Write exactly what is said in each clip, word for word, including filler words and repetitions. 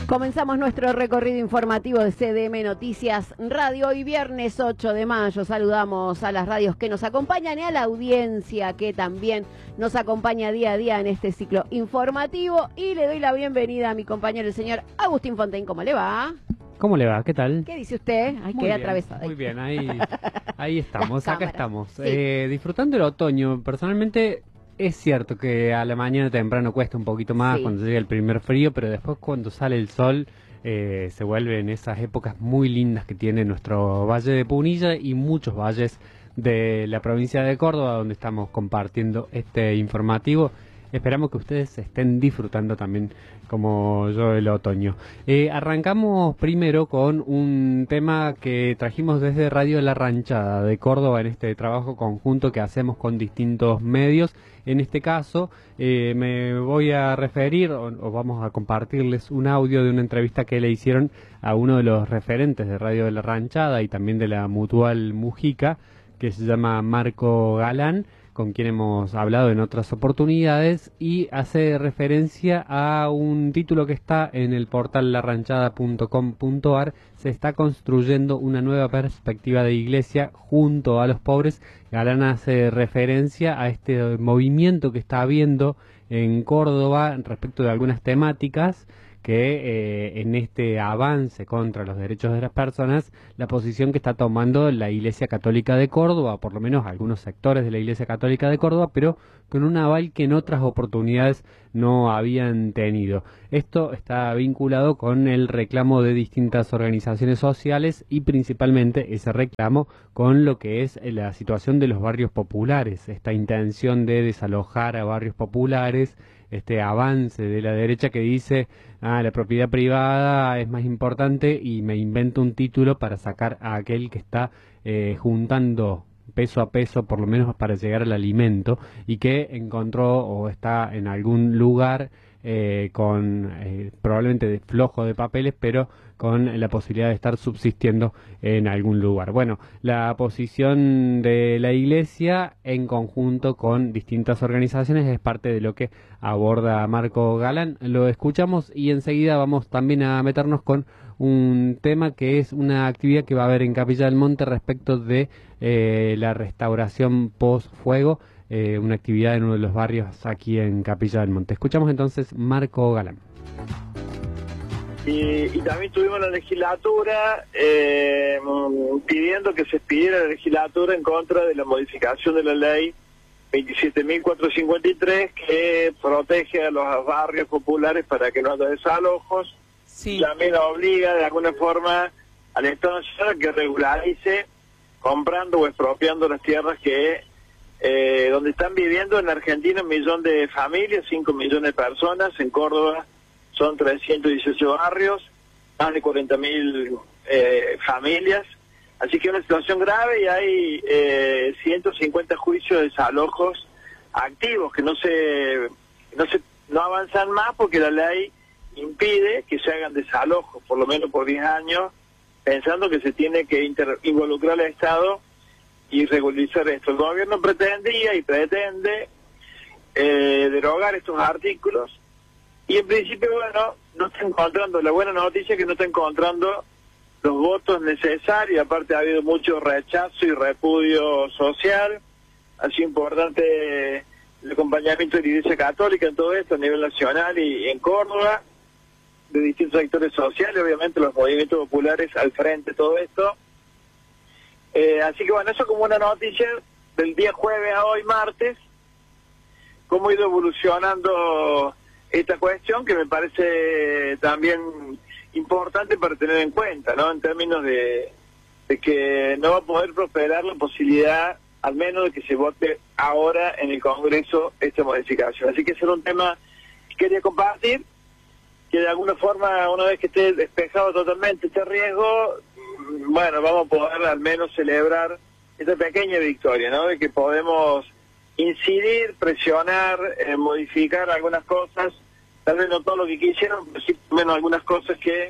Comenzamos nuestro recorrido informativo de C D M Noticias Radio. Hoy viernes ocho de mayo saludamos a las radios que nos acompañan y a la audiencia que también nos acompaña día a día en este ciclo informativo. Y le doy la bienvenida a mi compañero el señor Agustín Fontaine. ¿Cómo le va? ¿Cómo le va? ¿Qué tal? ¿Qué dice usted? Ay, quedé atravesada. Muy bien, ahí, ahí estamos, acá estamos. Sí. Eh, disfrutando el otoño. Personalmente es cierto que a la mañana temprano cuesta un poquito más, sí, cuando llega el primer frío, pero después cuando sale el sol eh, se vuelven esas épocas muy lindas que tiene nuestro Valle de Punilla y muchos valles de la provincia de Córdoba, donde estamos compartiendo este informativo. Esperamos que ustedes estén disfrutando también como yo el otoño. Eh, arrancamos primero con un tema que trajimos desde Radio La Ranchada de Córdoba en este trabajo conjunto que hacemos con distintos medios. En este caso eh, me voy a referir o, o vamos a compartirles un audio de una entrevista que le hicieron a uno de los referentes de Radio La Ranchada y también de la Mutual Mujica, que se llama Marco Galán, con quien hemos hablado en otras oportunidades, y hace referencia a un título que está en el portal la ranchada punto com punto ar. Se está construyendo una nueva perspectiva de iglesia junto a los pobres. Galán hace referencia a este movimiento que está habiendo en Córdoba respecto de algunas temáticas que eh, en este avance contra los derechos de las personas, la posición que está tomando la Iglesia Católica de Córdoba, por lo menos algunos sectores de la Iglesia Católica de Córdoba, pero con un aval que en otras oportunidades no habían tenido. Esto está vinculado con el reclamo de distintas organizaciones sociales y principalmente ese reclamo con lo que es la situación de los barrios populares, esta intención de desalojar a barrios populares, este avance de la derecha que dice ah, la propiedad privada es más importante y me invento un título para sacar a aquel que está eh, juntando peso a peso, por lo menos para llegar al alimento, y que encontró o está en algún lugar eh, con eh, probablemente de flojo de papeles, pero con la posibilidad de estar subsistiendo en algún lugar. Bueno, la posición de la Iglesia en conjunto con distintas organizaciones es parte de lo que aborda Marco Galán. Lo escuchamos y enseguida vamos también a meternos con un tema que es una actividad que va a haber en Capilla del Monte respecto de eh, la restauración post-fuego, eh, una actividad en uno de los barrios aquí en Capilla del Monte. Escuchamos entonces Marco Galán. Y, y también tuvimos la legislatura eh, pidiendo que se expidiera la legislatura en contra de la modificación de la ley veintisiete mil cuatrocientos cincuenta y tres que protege a los barrios populares para que no haya desalojos. Sí. También obliga de alguna forma al Estado Nacional que regularice comprando o expropiando las tierras que eh, donde están viviendo en Argentina un millón de familias, cinco millones de personas, en Córdoba son trescientos dieciocho barrios, más de cuarenta mil eh, familias, así que es una situación grave y hay eh, ciento cincuenta juicios de desalojos activos que no se, no se no avanzan más porque la ley impide que se hagan desalojos, por lo menos por diez años, pensando que se tiene que inter involucrar al Estado y regularizar esto. El gobierno pretendía y pretende eh, derogar estos artículos. Y en principio, bueno, no está encontrando, la buena noticia es que no está encontrando los votos necesarios, aparte ha habido mucho rechazo y repudio social, ha sido importante el acompañamiento de la Iglesia Católica en todo esto a nivel nacional y en Córdoba, de distintos sectores sociales, obviamente los movimientos populares al frente de todo esto. Eh, así que bueno, eso como una noticia del día jueves a hoy martes, cómo ha ido evolucionando esta cuestión que me parece también importante para tener en cuenta, ¿no? En términos de, de que no va a poder prosperar la posibilidad, al menos de que se vote ahora en el Congreso esta modificación. Así que ese era un tema que quería compartir, que de alguna forma, una vez que esté despejado totalmente este riesgo, bueno, vamos a poder al menos celebrar esta pequeña victoria, ¿no? De que podemos incidir, presionar, eh, modificar algunas cosas, tal vez no todo lo que quisieron, pero sí menos algunas cosas que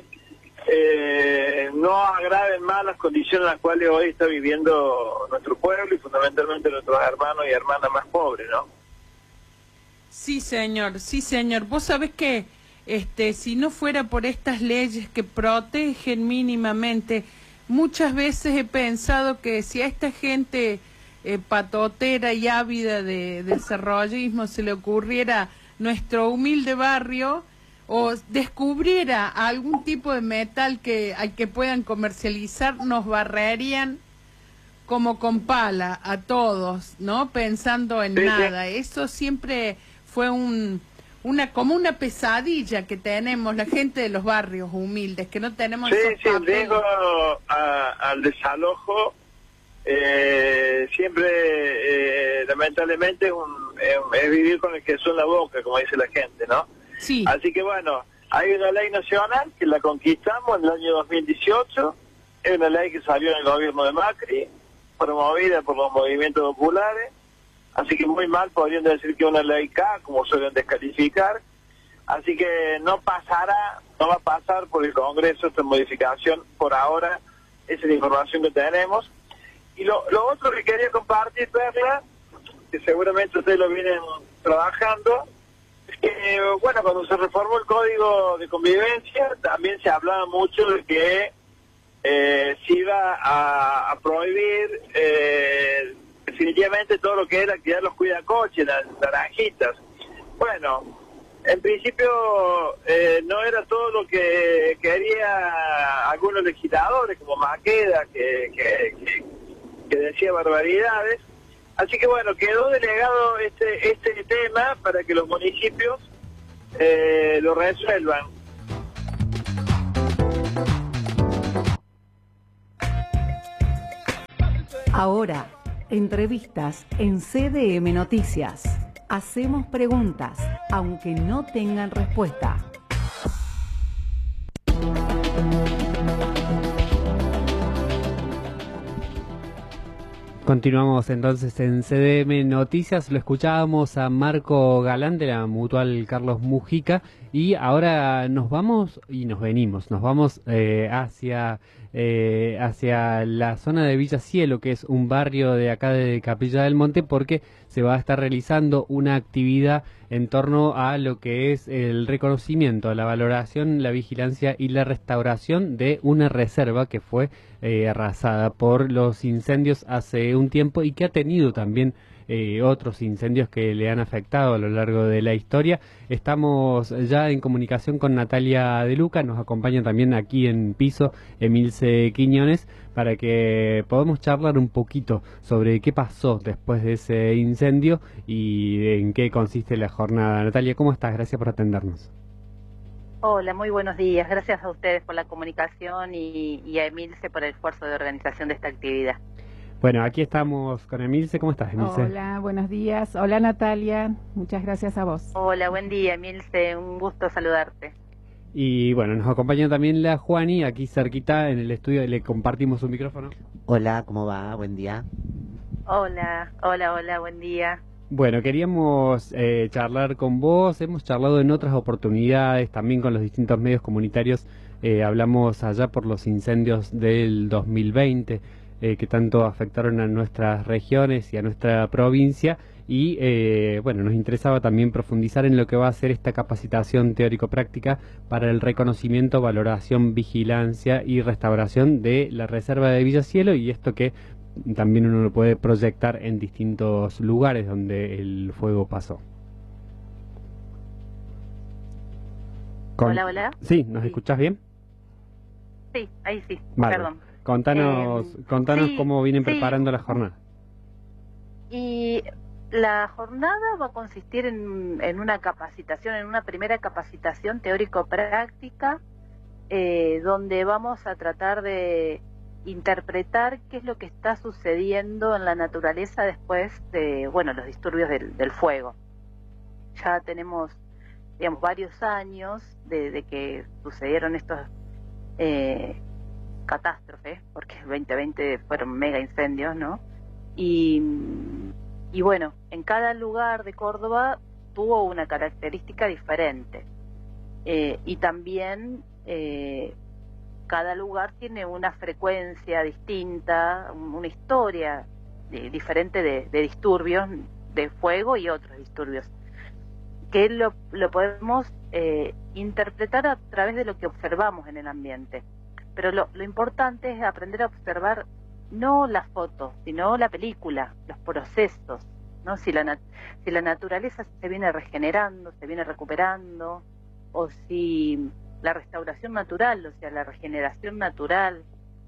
eh, no agraven más las condiciones en las cuales hoy está viviendo nuestro pueblo y fundamentalmente nuestros hermanos y hermanas más pobres, ¿no? Sí, señor, sí, señor. Vos sabés que este, si no fuera por estas leyes que protegen mínimamente, muchas veces he pensado que si a esta gente eh, patotera y ávida de desarrollismo se le ocurriera nuestro humilde barrio, o descubriera algún tipo de metal que al que puedan comercializar, nos barrerían como con pala a todos, ¿no? Pensando en sí, nada. Sí. Eso siempre fue un una como una pesadilla que tenemos la gente de los barrios humildes, que no tenemos sí, esos sí, papeles. digo a, al desalojo eh, siempre eh, lamentablemente es, un, es, es vivir con el queso en la boca, como dice la gente, ¿no? Sí. Así que bueno, hay una ley nacional que la conquistamos en el año dos mil dieciocho, es una ley que salió en el gobierno de Macri, promovida por los movimientos populares, así que muy mal podrían decir que una ley K, como suelen descalificar, así que no pasará, no va a pasar por el Congreso esta modificación por ahora, esa es la información que tenemos. Y lo, lo otro que quería compartir, Perla, que seguramente ustedes lo vienen trabajando, es que, bueno, cuando se reformó el Código de Convivencia, también se hablaba mucho de que eh, se iba a, a prohibir eh, definitivamente todo lo que era actividad de los cuidacoches, las naranjitas. Bueno, en principio eh, no era todo lo que quería algunos legisladores, como Maqueda, que, que, que, que decía barbaridades. Así que bueno, quedó delegado este este tema para que los municipios eh, lo resuelvan. Ahora, entrevistas en C D M Noticias. Hacemos preguntas, aunque no tengan respuesta. Continuamos entonces en C D M Noticias, lo escuchábamos a Marco Galán de la Mutual Carlos Mujica y ahora nos vamos y nos venimos, nos vamos eh, hacia eh, hacia la zona de Villa Cielo, que es un barrio de acá de Capilla del Monte, porque se va a estar realizando una actividad en torno a lo que es el reconocimiento, la valoración, la vigilancia y la restauración de una reserva que fue eh, arrasada por los incendios hace un tiempo y que ha tenido también eh, otros incendios que le han afectado a lo largo de la historia. Estamos ya en comunicación con Natalia De Luca, nos acompaña también aquí en piso Emilce Quiñones, para que podamos charlar un poquito sobre qué pasó después de ese incendio y en qué consiste la jornada. Natalia, ¿cómo estás? Gracias por atendernos. Hola, muy buenos días. Gracias a ustedes por la comunicación y, y a Emilce por el esfuerzo de organización de esta actividad. Bueno, aquí estamos con Emilce. ¿Cómo estás, Emilce? Hola, buenos días. Hola, Natalia. Muchas gracias a vos. Hola, buen día, Emilce. Un gusto saludarte. Y bueno, nos acompaña también la Juani, aquí cerquita en el estudio, le compartimos un micrófono. Hola, ¿cómo va? Buen día. Hola, hola, hola, buen día. Bueno, queríamos eh, charlar con vos, hemos charlado en otras oportunidades, también con los distintos medios comunitarios, eh, hablamos allá por los incendios del dos mil veinte, eh, que tanto afectaron a nuestras regiones y a nuestra provincia, y eh, bueno, nos interesaba también profundizar en lo que va a ser esta capacitación teórico-práctica para el reconocimiento, valoración, vigilancia y restauración de la reserva de Villa Cielo, y esto que también uno lo puede proyectar en distintos lugares donde el fuego pasó. Con... Hola, hola. Sí, ¿nos sí. escuchás bien? Sí, ahí sí, vale. Perdón. Contanos, eh, contanos sí, cómo vienen sí. preparando la jornada. Y la jornada va a consistir en, en una capacitación, en una primera capacitación teórico-práctica, eh, donde vamos a tratar de interpretar qué es lo que está sucediendo en la naturaleza después de, bueno, los disturbios del, del fuego. Ya tenemos, digamos, varios años de, de que sucedieron estos eh, catástrofes, porque el veinte veinte fueron mega incendios, ¿no? Y, y bueno, en cada lugar de Córdoba tuvo una característica diferente. Eh, y también eh, cada lugar tiene una frecuencia distinta, una historia de, diferente de, de disturbios, de fuego y otros disturbios, que lo, lo podemos eh, interpretar a través de lo que observamos en el ambiente. Pero lo, lo importante es aprender a observar no la foto, sino la película, los procesos, ¿no? Si la, nat si la naturaleza se viene regenerando, se viene recuperando, o si la restauración natural, o sea, la regeneración natural,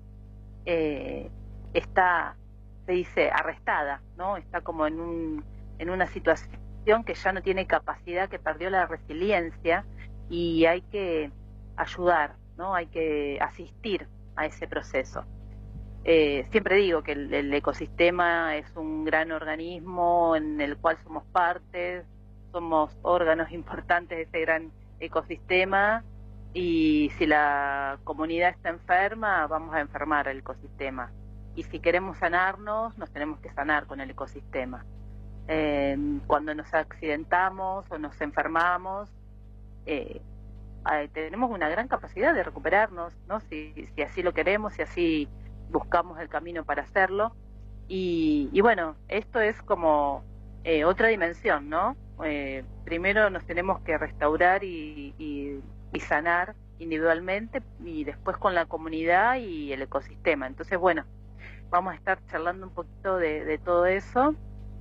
eh, está, se dice, arrestada, ¿no? Está como en, un, en una situación que ya no tiene capacidad, que perdió la resiliencia, y hay que ayudar, ¿no? Hay que asistir a ese proceso. Eh, siempre digo que el, el ecosistema es un gran organismo en el cual somos parte, somos órganos importantes de ese gran ecosistema, y si la comunidad está enferma, vamos a enfermar el ecosistema. Y si queremos sanarnos, nos tenemos que sanar con el ecosistema. Eh, cuando nos accidentamos o nos enfermamos, eh, eh, tenemos una gran capacidad de recuperarnos, ¿no? Si, si así lo queremos, si así buscamos el camino para hacerlo. Y, y bueno, esto es como eh, otra dimensión, ¿no? Eh, primero nos tenemos que restaurar y, y, y sanar individualmente, y después con la comunidad y el ecosistema. Entonces, bueno, vamos a estar charlando un poquito de, de todo eso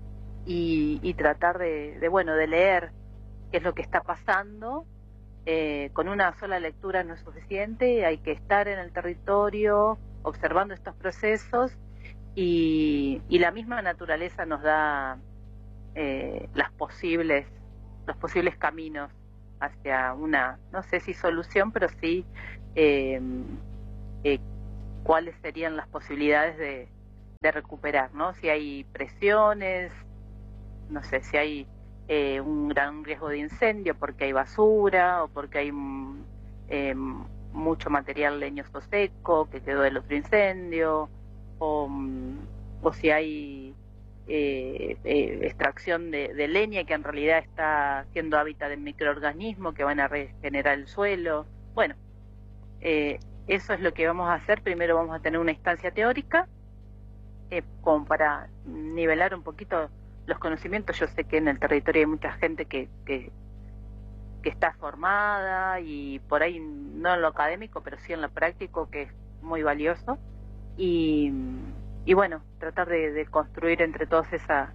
y, y tratar de, de, bueno, de leer qué es lo que está pasando. Eh, con una sola lectura no es suficiente, hay que estar en el territorio observando estos procesos, y, y la misma naturaleza nos da eh, las posibles, los posibles caminos hacia una, no sé si solución, pero sí eh, eh, cuáles serían las posibilidades de, de recuperar, ¿no? Si hay presiones, no sé, si hay eh, un gran riesgo de incendio porque hay basura o porque hay eh, mucho material leñoso seco que quedó del otro incendio, o, o si hay eh, eh, extracción de, de leña que en realidad está siendo hábitat de microorganismos que van a regenerar el suelo. Bueno, eh, eso es lo que vamos a hacer. Primero vamos a tener una instancia teórica eh, como para nivelar un poquito los conocimientos. Yo sé que en el territorio hay mucha gente que, que, que está formada, y por ahí no en lo académico, pero sí en lo práctico, que es muy valioso. Y, y bueno, tratar de, de construir entre todos esa,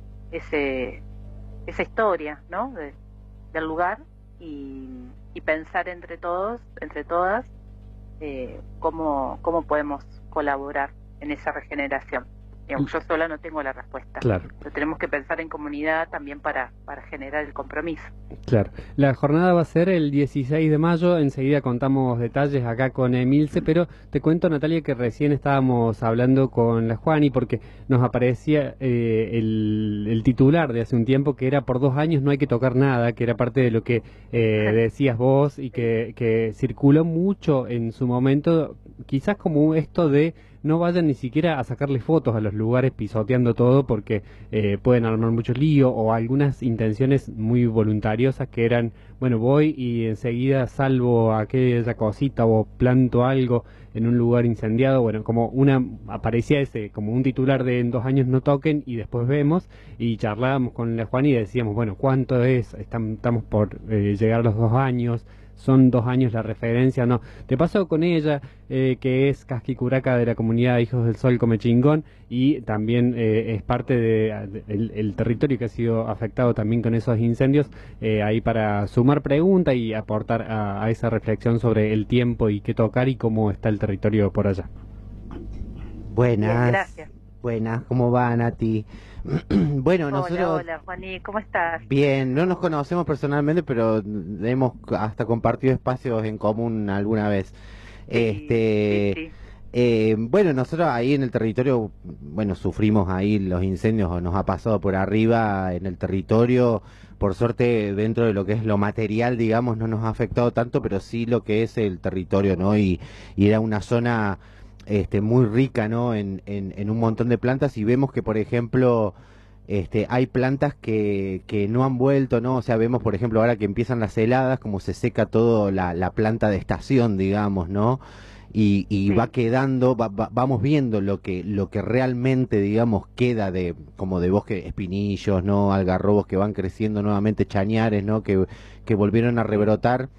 ese, esa historia, ¿no? De, del lugar, y, y pensar entre todos, entre todas, eh, cómo, cómo podemos colaborar en esa regeneración. Digamos, yo sola no tengo la respuesta. Claro. Pero tenemos que pensar en comunidad también para, para generar el compromiso. Claro. La jornada va a ser el dieciséis de mayo. Enseguida contamos detalles acá con Emilce, pero te cuento, Natalia, que recién estábamos hablando con la Juani porque nos aparecía eh, el, el titular de hace un tiempo, que era por dos años no hay que tocar nada, que era parte de lo que eh, decías vos, y que, que circuló mucho en su momento, quizás como esto de no vayan ni siquiera a sacarle fotos a los lugares pisoteando todo, porque eh, pueden armar mucho lío, o algunas intenciones muy voluntariosas que eran, bueno, voy y enseguida salvo aquella cosita o planto algo en un lugar incendiado. Bueno, como una, aparecía ese, como un titular de en dos años no toquen, y después vemos, y charlábamos con la Juan y decíamos, bueno, ¿cuánto es? Estamos por eh, llegar a los dos años. ¿Son dos años la referencia? No. Te paso con ella, eh, que es casquicuraca de la comunidad Hijos del Sol Comechingón, y también eh, es parte del de, el, el territorio que ha sido afectado también con esos incendios, eh, ahí para sumar preguntas y aportar a, a esa reflexión sobre el tiempo y qué tocar y cómo está el territorio por allá. Buenas. Bien, gracias. Buenas, ¿cómo va, Nati? Bueno, hola, nosotros... Hola, Juaní, ¿cómo estás? Bien, no nos conocemos personalmente, pero hemos hasta compartido espacios en común alguna vez. Sí, este, sí, sí. Eh, bueno, nosotros ahí en el territorio, bueno, sufrimos ahí los incendios, nos ha pasado por arriba en el territorio. Por suerte, dentro de lo que es lo material, digamos, no nos ha afectado tanto, pero sí lo que es el territorio, ¿no? Y, y era una zona... Este, muy rica, ¿no? En, en, en un montón de plantas, y vemos que, por ejemplo, este, hay plantas que, que no han vuelto, ¿no? O sea, vemos, por ejemplo, ahora que empiezan las heladas, como se seca todo la, la planta de estación, digamos, ¿no? Y, y sí. va quedando, va, va, vamos viendo lo que, lo que realmente, digamos, queda de, como de bosque, espinillos, ¿no? Algarrobos que van creciendo nuevamente, chañares, ¿no? Que, que volvieron a rebrotar.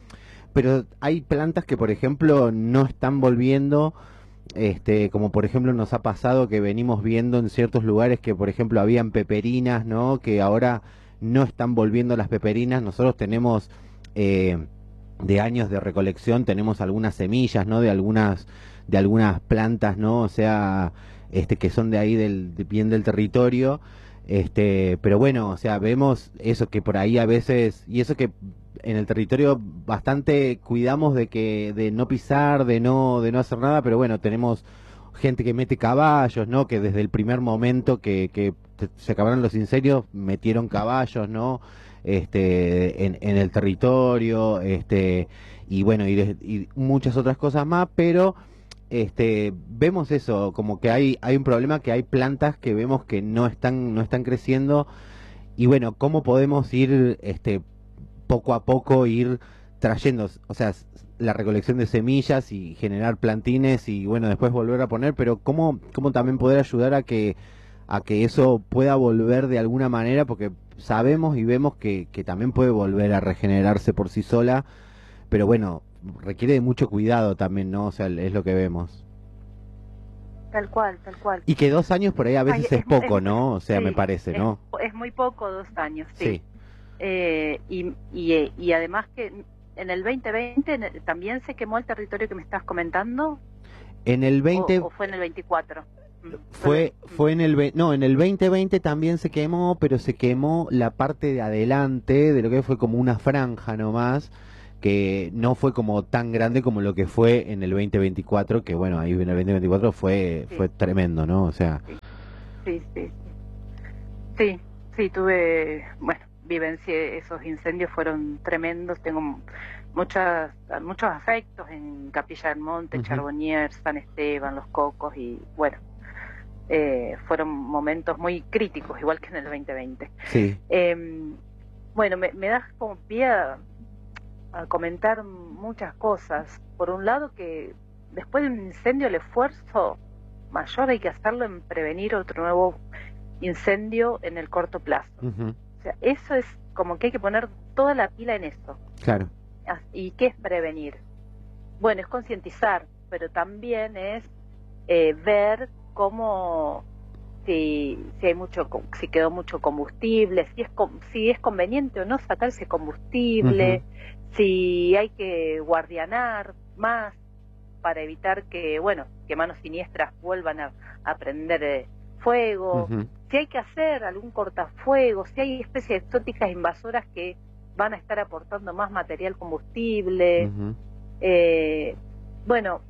pero hay plantas que, por ejemplo, no están volviendo, este, como por ejemplo nos ha pasado que venimos viendo en ciertos lugares que, por ejemplo, habían peperinas, ¿no? Que ahora no están volviendo las peperinas. Nosotros tenemos eh, de años de recolección, tenemos algunas semillas, ¿no? De algunas de algunas plantas, ¿no? O sea, este, que son de ahí del de, bien del territorio. Este, pero bueno, o sea, vemos eso que por ahí a veces, y eso que en el territorio bastante cuidamos de que de no pisar, de no de no hacer nada, pero bueno, tenemos gente que mete caballos, ¿no? Que desde el primer momento que, que se acabaron los incendios metieron caballos, ¿no? Este, en, en el territorio, este, y bueno, y, de, y muchas otras cosas más, pero este, vemos eso, como que hay hay un problema, que hay plantas que vemos que no están no están creciendo, y bueno, cómo podemos ir este poco a poco ir trayendo, o sea, la recolección de semillas y generar plantines y bueno, después volver a poner, pero cómo cómo también poder ayudar a que a que eso pueda volver de alguna manera, porque sabemos y vemos que, que también puede volver a regenerarse por sí sola, pero bueno, requiere de mucho cuidado también, ¿no? O sea, es lo que vemos. Tal cual, tal cual. Y que dos años por ahí a veces Ay, es, es poco, es, ¿no? O sea, sí, me parece, es, ¿no? Es muy poco dos años, sí. Sí. Eh, y, y, y además que en el veinte veinte en el, también se quemó el territorio que me estás comentando. En el veinte... ¿O, o fue en el veinticuatro? Fue fue en el no en el veinte veinte también se quemó, pero se quemó la parte de adelante de lo que fue como una franja nomás, que no fue como tan grande como lo que fue en el veinte veinticuatro, que bueno, ahí en el veinte veinticuatro fue sí. fue tremendo, ¿no? O sea, sí, sí, sí, sí, sí, tuve, bueno, vivencié esos incendios, fueron tremendos, tengo muchas muchos afectos en Capilla del Monte, uh-huh. Charbonnier, San Esteban, Los Cocos, y bueno, eh, fueron momentos muy críticos, igual que en el veinte veinte. Sí. Eh, bueno, me, me das como pie a, a comentar muchas cosas. Por un lado, que después de un incendio el esfuerzo mayor hay que hacerlo en prevenir otro nuevo incendio en el corto plazo. Uh-huh. O sea, eso es como que hay que poner toda la pila en eso. Claro. ¿Y qué es prevenir? Bueno, es concientizar, pero también es eh, ver cómo, si, si hay mucho, si quedó mucho combustible, si es si es conveniente o no sacar ese combustible, uh-huh. si hay que guardianar más para evitar que, bueno, que manos siniestras vuelvan a, a prender eh, fuego, uh-huh. si hay que hacer algún cortafuego, si hay especies exóticas invasoras que van a estar aportando más material combustible, uh-huh. eh, bueno,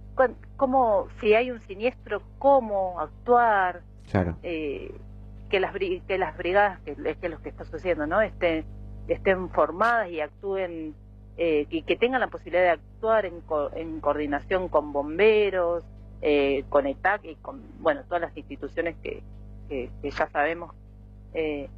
cómo, si hay un siniestro, cómo actuar, claro. eh, que las que las brigadas, que es que lo que está sucediendo, ¿no? Estén, estén formadas y actúen, eh, y que tengan la posibilidad de actuar en, co en coordinación con bomberos, eh, con E T A C y con, bueno, todas las instituciones que, que, que ya sabemos, eh,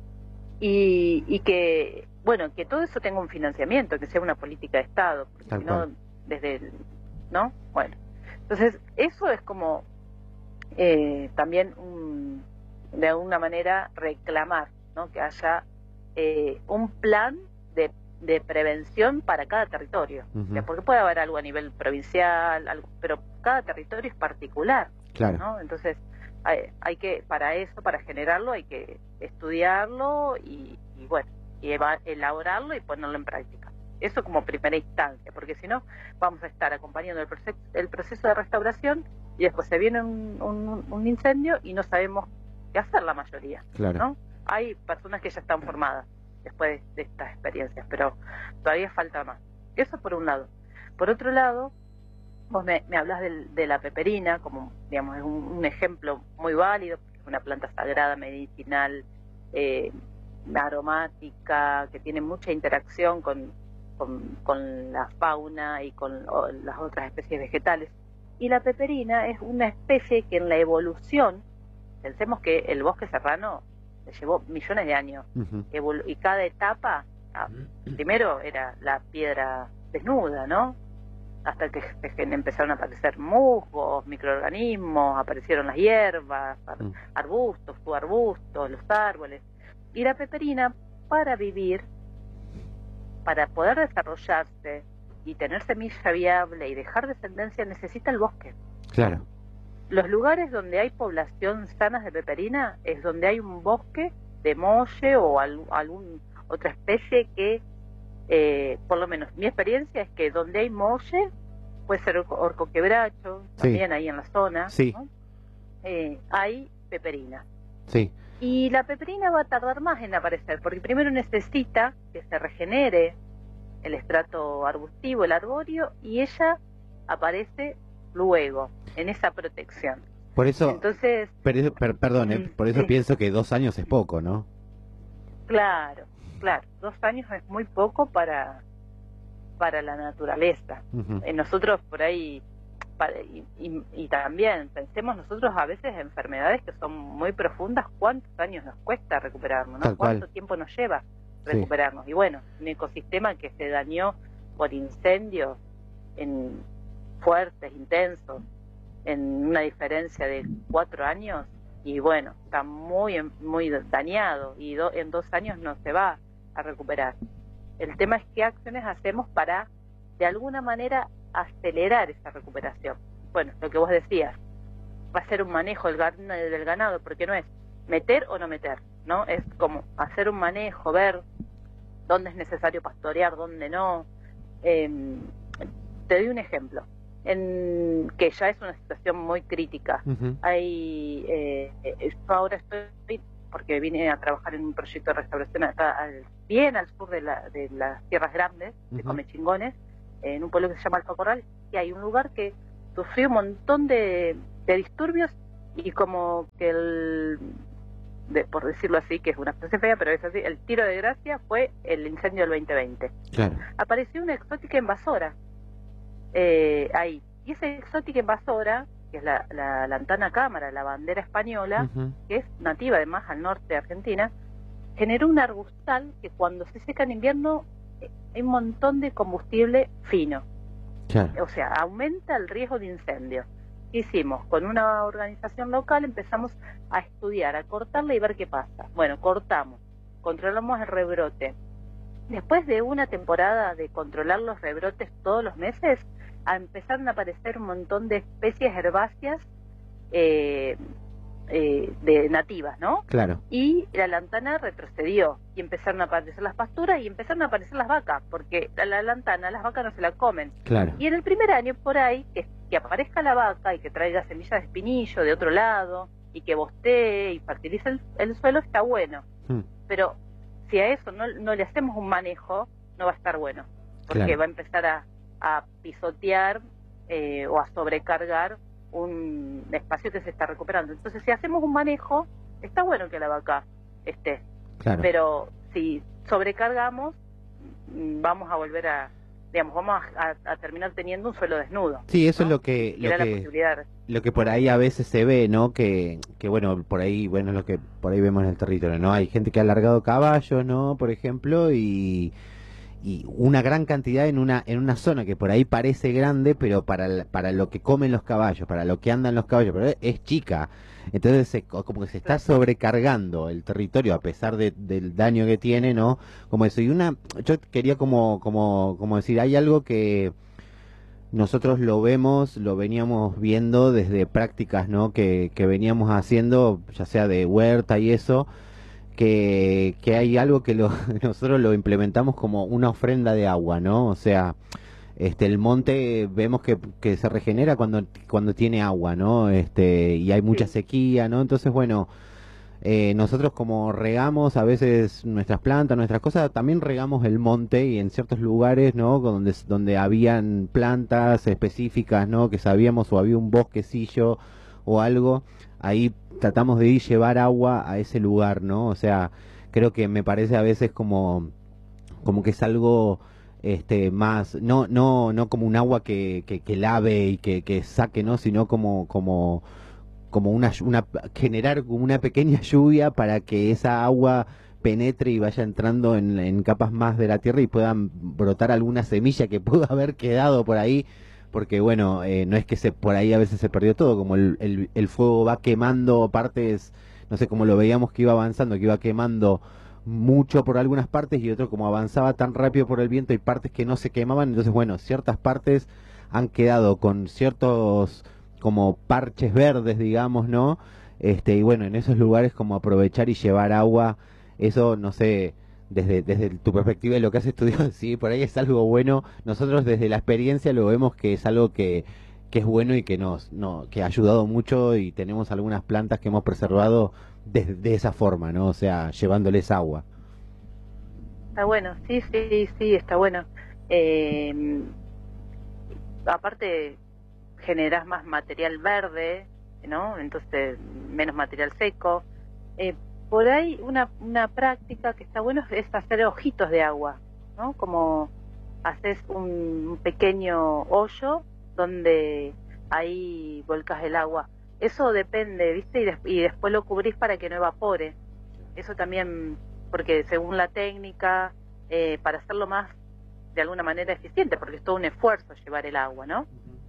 y, y que, bueno, que todo eso tenga un financiamiento, que sea una política de Estado, porque si no, desde el, ¿no? Bueno, entonces eso es como eh, también un, de alguna manera reclamar, ¿no? Que haya eh, un plan de, de prevención para cada territorio, uh-huh. o sea, porque puede haber algo a nivel provincial, algo, pero cada territorio es particular, claro. ¿no? Entonces hay, hay que, para eso, para generarlo, hay que estudiarlo y, y bueno, y elaborarlo y ponerlo en práctica. Eso como primera instancia, porque si no vamos a estar acompañando el proceso, el proceso de restauración y después se viene un, un, un incendio y no sabemos qué hacer la mayoría, claro. ¿no? Hay personas que ya están formadas después de, de estas experiencias, pero todavía falta más. Eso por un lado. Por otro lado, vos me, me hablas de, de la peperina como, digamos, es un, un ejemplo muy válido, porque es una planta sagrada, medicinal, eh, aromática, que tiene mucha interacción con Con, con la fauna y con o, las otras especies vegetales. Y la peperina es una especie que en la evolución, pensemos que el bosque serrano le llevó millones de años, uh-huh. evolu y cada etapa, ah, primero era la piedra desnuda, ¿no? Hasta que empezaron a aparecer musgos, microorganismos, aparecieron las hierbas, ar uh-huh. arbustos, subarbustos, los árboles. Y la peperina, para vivir, para poder desarrollarse y tener semilla viable y dejar descendencia necesita el bosque. Claro. Los lugares donde hay población sanas de peperina es donde hay un bosque de molle o al, algún otra especie que, eh, por lo menos mi experiencia es que donde hay molle, puede ser orco quebracho, sí. también ahí en la zona, sí. ¿no? eh, hay peperina. Sí. Y la peperina va a tardar más en aparecer, porque primero necesita que se regenere el estrato arbustivo, el arbóreo, y ella aparece luego en esa protección. Por eso, entonces, per, per, perdón, eh, por eso sí. pienso que dos años es poco, ¿no? Claro, claro, dos años es muy poco para para la naturaleza. Uh-huh. eh, nosotros por ahí, para, y, y, y también pensemos nosotros a veces enfermedades que son muy profundas, ¿cuántos años nos cuesta recuperarnos? ¿No? ¿Cuánto tiempo nos lleva recuperarnos? Sí. Y bueno, un ecosistema que se dañó por incendios en fuertes, intensos, en una diferencia de cuatro años, y bueno, está muy muy dañado y do, en dos años no se va a recuperar. El tema es qué acciones hacemos para, de alguna manera, acelerar esa recuperación. Bueno, lo que vos decías, va a ser un manejo del, del ganado, porque no es meter o no meter, ¿no? Es como hacer un manejo, ver dónde es necesario pastorear, dónde no. Eh, te doy un ejemplo. En que ya es una situación muy crítica. Uh-huh. Hay, eh, yo ahora estoy, porque vine a trabajar en un proyecto de restauración acá, al, bien al sur de, la, de las Tierras Grandes, uh-huh. de Comechingones, en un pueblo que se llama Alfacorral, y hay un lugar que sufrió un montón de, de disturbios, y como que el, de, por decirlo así, que es una frase fea, pero es así, el tiro de gracia fue el incendio del veinte veinte. Claro. Apareció una exótica invasora Eh, ahí. Y esa exótica invasora, que es la, la lantana cámara, la bandera española, uh-huh. que es nativa además al norte de Argentina, generó un arbustal que cuando se seca en invierno eh, hay un montón de combustible fino. Claro. O sea, aumenta el riesgo de incendio. ¿Qué hicimos? Con una organización local empezamos a estudiar, a cortarla y ver qué pasa. Bueno, cortamos, controlamos el rebrote. Después de una temporada de controlar los rebrotes todos los meses, empezaron a aparecer un montón de especies herbáceas eh, eh, de nativas, ¿no? Claro. Y la lantana retrocedió y empezaron a aparecer las pasturas y empezaron a aparecer las vacas, porque a la lantana las vacas no se la comen. Claro. Y en el primer año por ahí, que, que aparezca la vaca y que traiga semillas de espinillo de otro lado y que bostee y fertilice el, el suelo, está bueno. Hmm. Pero si a eso no, no le hacemos un manejo, no va a estar bueno, porque claro. va a empezar a, a pisotear eh, o a sobrecargar un espacio que se está recuperando. Entonces, si hacemos un manejo, está bueno que la vaca esté, claro. pero si sobrecargamos, vamos a volver a, digamos, vamos a, a, a terminar teniendo un suelo desnudo. Sí, eso ¿no? es lo que, lo lo que, que, posibilidad. lo que por ahí a veces se ve, ¿no? Que, que bueno, por ahí, bueno, es lo que por ahí vemos en el territorio, ¿no? Hay gente que ha largado caballos, ¿no? Por ejemplo, y, y una gran cantidad en una en una zona que por ahí parece grande, pero para, para lo que comen los caballos, para lo que andan los caballos, pero es chica. Entonces se, como que se está sobrecargando el territorio a pesar de, del daño que tiene, ¿no? Como eso. Y una, yo quería como, como, como decir, hay algo que nosotros lo vemos, lo veníamos viendo desde prácticas, ¿no? Que, que veníamos haciendo, ya sea de huerta y eso, que, que hay algo que lo, nosotros lo implementamos como una ofrenda de agua, ¿no? O sea, este el monte vemos que, que se regenera cuando cuando tiene agua, ¿no? Este y hay mucha sequía, ¿no? Entonces, bueno, eh, nosotros como regamos a veces nuestras plantas, nuestras cosas, también regamos el monte y en ciertos lugares, ¿no? Donde donde habían plantas específicas, ¿no? Que sabíamos o había un bosquecillo o algo, ahí tratamos de ir llevar agua a ese lugar, ¿no? O sea, creo que me parece a veces como como que es algo este más no no no como un agua que, que, que lave y que, que saque, no, sino como como como una una generar una pequeña lluvia para que esa agua penetre y vaya entrando en, en capas más de la tierra y puedan brotar alguna semilla que pudo haber quedado por ahí, porque bueno, eh, no es que se por ahí a veces se perdió todo, como el, el, el fuego va quemando partes, no sé, como lo veíamos que iba avanzando, que iba quemando mucho por algunas partes y otro como avanzaba tan rápido por el viento y partes que no se quemaban, entonces bueno, ciertas partes han quedado con ciertos como parches verdes, digamos, ¿no? Este, y bueno, en esos lugares como aprovechar y llevar agua, eso no sé, desde, desde tu perspectiva de lo que has estudiado, sí, por ahí es algo bueno. Nosotros desde la experiencia lo vemos que es algo que, que es bueno y que nos, no, que ha ayudado mucho, y tenemos algunas plantas que hemos preservado de, de esa forma, ¿no? O sea, llevándoles agua. Está bueno, sí, sí, sí, está bueno. Eh, aparte, generás más material verde, ¿no? Entonces, menos material seco. Eh, por ahí, una, una práctica que está bueno es hacer ojitos de agua, ¿no? Como haces un pequeño hoyo donde ahí volcas el agua. Eso depende, ¿viste? Y, des y después lo cubrís para que no evapore. Eso también, porque según la técnica, eh, para hacerlo más, de alguna manera, eficiente, porque es todo un esfuerzo llevar el agua, ¿no?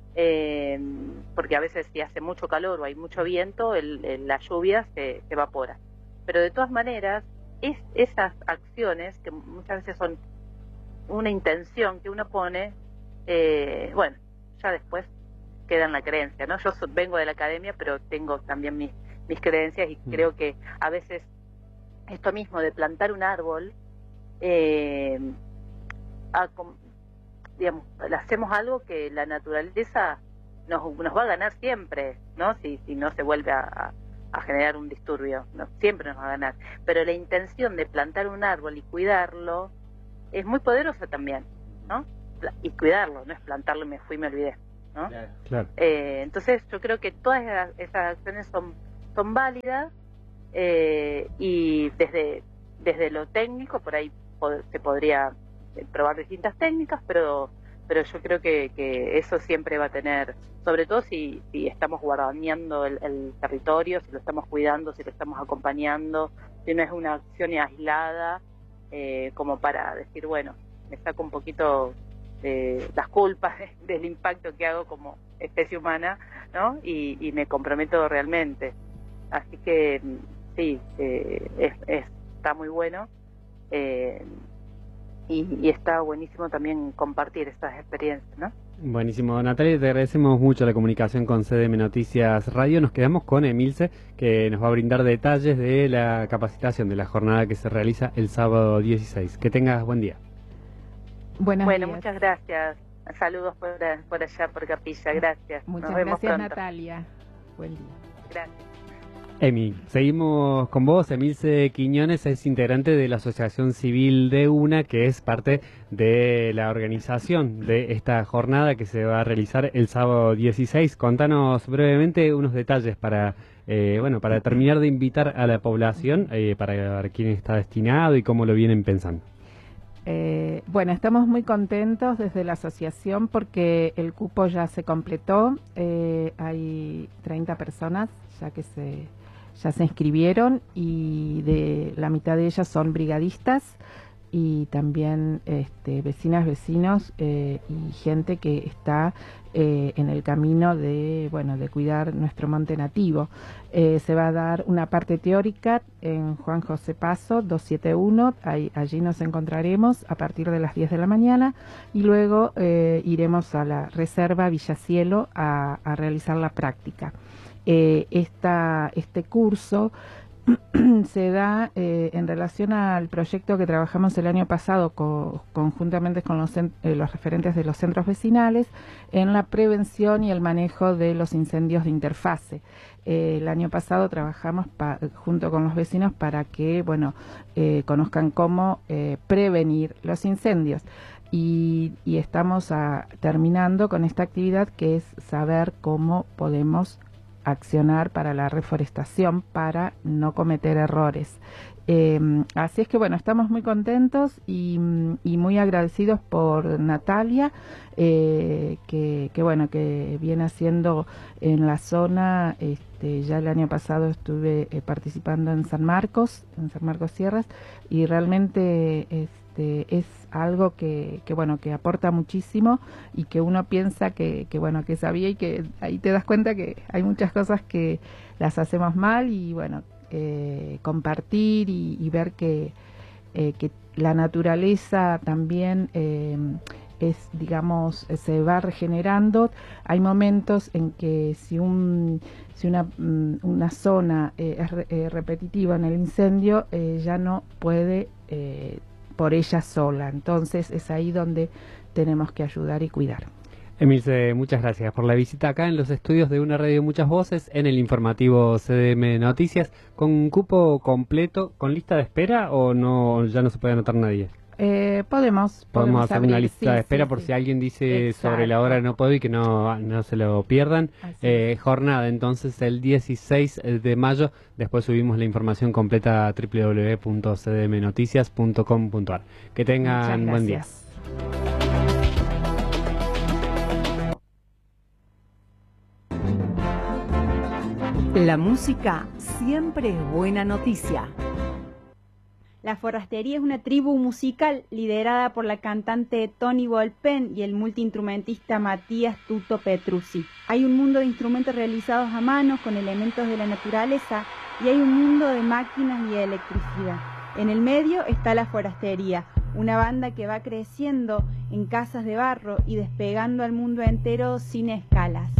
Eh, porque a veces si hace mucho calor o hay mucho viento, el, el, la lluvia se, se evapora. Pero de todas maneras, es, esas acciones, que muchas veces son una intención que uno pone, eh, bueno, ya después queda en la creencia, ¿no? Yo so, vengo de la academia, pero tengo también mis, mis creencias, y mm. creo que a veces esto mismo de plantar un árbol, eh, a, digamos, hacemos algo que la naturaleza nos, nos va a ganar siempre, ¿no? Si, si no se vuelve a, a generar un disturbio, ¿no? Siempre nos va a ganar. Pero la intención de plantar un árbol y cuidarlo es muy poderosa también, ¿no? Y cuidarlo, no es plantarlo y me fui y me olvidé, ¿no? Claro, claro. Eh, entonces yo creo que todas esas, esas acciones son, son válidas, eh, y desde, desde lo técnico, por ahí pod se podría probar distintas técnicas, pero pero yo creo que, que eso siempre va a tener, sobre todo si, si estamos guardañando el, el territorio, si lo estamos cuidando, si lo estamos acompañando, si no es una acción aislada, eh, como para decir, bueno, me saco un poquito de las culpas del impacto que hago como especie humana, ¿no? Y, y me comprometo realmente. Así que sí, eh, es, es, está muy bueno. Eh, Y, y está buenísimo también compartir estas experiencias, ¿no? Buenísimo, Natalia, te agradecemos mucho la comunicación con C D M Noticias Radio. Nos quedamos con Emilce, que nos va a brindar detalles de la capacitación de la jornada que se realiza el sábado dieciséis. Que tengas buen día. Buenos bueno, días. Muchas gracias. Saludos por, por allá, por Capilla. Gracias. Muchas Nos vemos gracias, pronto. Natalia. Buen día. Gracias. Emi, seguimos con vos. Emilce Quiñones es integrante de la Asociación Civil de UNA, que es parte de la organización de esta jornada que se va a realizar el sábado dieciséis. Contanos brevemente unos detalles para, eh, bueno, para terminar de invitar a la población, eh, para quién está destinado y cómo lo vienen pensando. Eh, bueno, estamos muy contentos desde la asociación porque el cupo ya se completó. Eh, hay treinta personas ya que se... ya se inscribieron, y de la mitad de ellas son brigadistas y también este, vecinas, vecinos eh, y gente que está eh, en el camino de, bueno, de cuidar nuestro monte nativo. Eh, se va a dar una parte teórica en Juan José Paso doscientos setenta y uno, ahí, allí nos encontraremos a partir de las diez de la mañana, y luego eh, iremos a la reserva Villacielo a, a realizar la práctica. Eh, esta, este curso se da eh, en relación al proyecto que trabajamos el año pasado co conjuntamente con los, eh, los referentes de los centros vecinales en la prevención y el manejo de los incendios de interfase. Eh, el año pasado trabajamos pa junto con los vecinos para que, bueno, eh, conozcan cómo eh, prevenir los incendios. Y, y estamos a, terminando con esta actividad, que es saber cómo podemos accionar para la reforestación para no cometer errores. Eh, así es que bueno, estamos muy contentos y, y muy agradecidos por Natalia, eh, que, que bueno, que viene haciendo en la zona. Este, ya el año pasado estuve eh, participando en San Marcos, en San Marcos Sierras, y realmente este, es algo que, que bueno, que aporta muchísimo, y que uno piensa que, que bueno, que sabía, y que ahí te das cuenta que hay muchas cosas que las hacemos mal, y bueno, eh, compartir y, y ver que, eh, que la naturaleza también eh, es, digamos, se va regenerando. Hay momentos en que si un si una, una zona eh, es re, eh, repetitiva en el incendio, eh, ya no puede eh, por ella sola. Entonces es ahí donde tenemos que ayudar y cuidar. Emilce, muchas gracias por la visita acá en los estudios de Una Radio Muchas Voces, en el informativo C D M Noticias, con un cupo completo, con lista de espera, o no, ya no se puede anotar nadie. Eh, podemos, podemos podemos hacer abrir, una lista sí, de espera sí, por sí. si alguien dice Exacto. sobre la hora no puedo y que no, no se lo pierdan. Eh, jornada entonces el dieciséis de mayo, después subimos la información completa a w w w punto c d m noticias punto com punto a r. Que tengan buen día. La música siempre es buena noticia. La Forrastería es una tribu musical liderada por la cantante Toni Volpen y el multiinstrumentista Matías Tuto Petruzzi. Hay un mundo de instrumentos realizados a mano con elementos de la naturaleza y hay un mundo de máquinas y de electricidad. En el medio está la Forrastería, una banda que va creciendo en casas de barro y despegando al mundo entero sin escalas.